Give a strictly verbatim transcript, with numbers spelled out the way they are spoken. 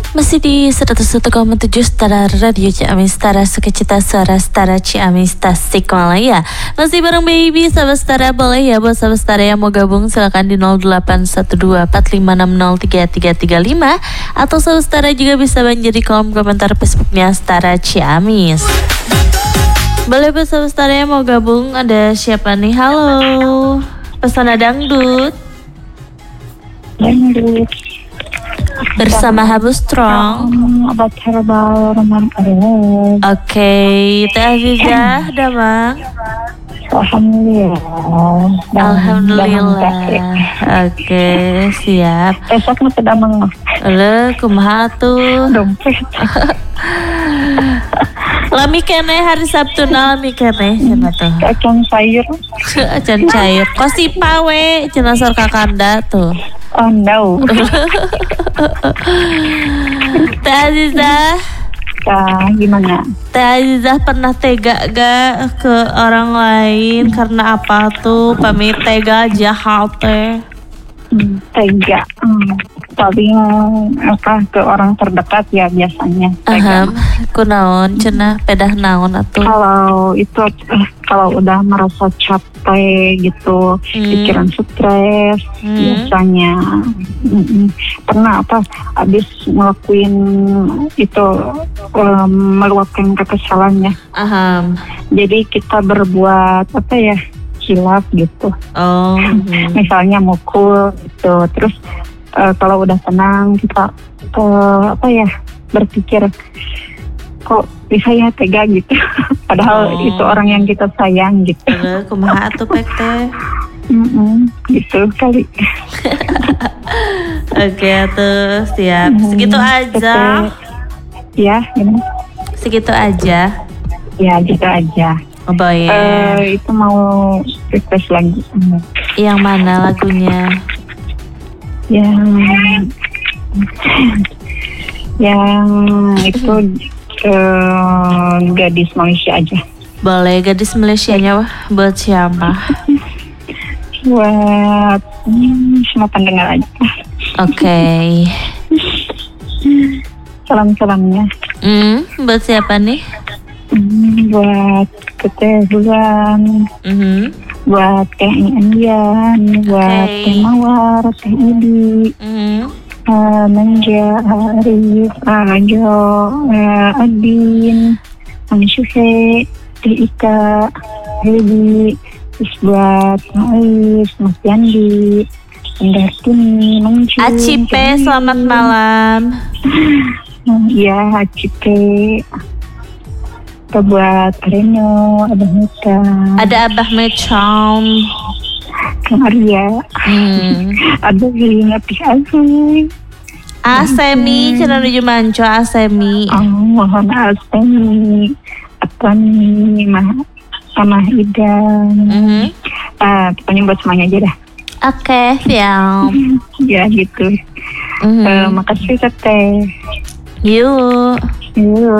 Masih di seratus satu koma tujuh Setara Radio Ciamis, Setara Sukacita, Suara Setara Ciamis, Tasikmalaya. Masih bareng Baby, sahabat Setara. Boleh ya buat sahabat Setara yang mau gabung, silakan di nol delapan satu dua empat lima enam nol tiga tiga tiga lima. Atau sahabat Setara juga bisa menjadi kolom komentar Facebooknya Setara Ciamis. Boleh buat sahabat Setara yang mau gabung. Ada siapa nih? Halo, Pesona Dangdut. Dangdut bersama Habu Strong, obat herbal Roman Oret. Oke, Teh Azizah, Damang. Alhamdulillah. Alhamdulillah. Oke, siap. Esok mah Damang mah. Ele, kumaha tuh? Dompet. Lami keneh hari Sabtu naon mi keneh cenah tuh. Acan sayur. Acan cair. Kosipa we cenah sor kakanda tuh. Oh no. Teh Azizah. Nah, gimana? Teh Azizah pernah tega gak ke orang lain karena apa tuh? Pamit tega jahat teh. Hmm, tega. Hmm. Paling apa ke orang terdekat ya biasanya. Aham, kunaon cenah pedah naon atuh? Kalau itu eh, kalau udah merasa capek gitu, hmm. pikiran stres hmm. biasanya. Mm-mm. Pernah apa habis ngelakuin itu um, meluapkan kekesalannya. Aham. Jadi kita berbuat apa ya? Hilaf gitu. Oh. Hmm. Misalnya mukul gitu. Terus Uh, kalau udah tenang kita uh, apa ya berpikir kok bisa ya tega gitu padahal oh. itu orang yang kita sayang gitu. Aduh, kumaha tuh pek teh? Gitu kali. Oke tuh siap. Segitu aja. Ya, gimana? Segitu aja. Ya, gitu aja. Oh boy. Uh, itu mau request lagi. Yang mana lagunya? Yang yang itu uh, gadis Malaysia aja. Boleh, gadis Malaysianya wah buat siapa? Buat hmm, semua pendengar aja. Oke. Okay. Salam-salamnya. Hmm, buat siapa nih? Hmm, buat Teh Bulan. Mm-hmm. Buat Teh Indian, buat okay. Teh Mawar, Teh Idi, mm-hmm. uh, Manja, Arif, Ajo, uh, Adin, Ang Syuhe, Teh Ika, Hedi, terus buat Ma'is, Mas Yandi, Endartini, Mangcun. Acipe, selamat malam. Iya, Acipe. Kita buat Reno, ada Mita, ada Abah Mecom, Kang Arya, hmm. ada Zilina Pihazi, Asemi, cina nuju manco Asemi. Oh, mohon Asemi, apa nih, mah, sama Idan. Mm-hmm. Ah, pokoknya buat semuanya aja dah. Oke, okay, siap. Ya gitu. Mm-hmm. Uh, makasih Teh. Yuk. Yuk.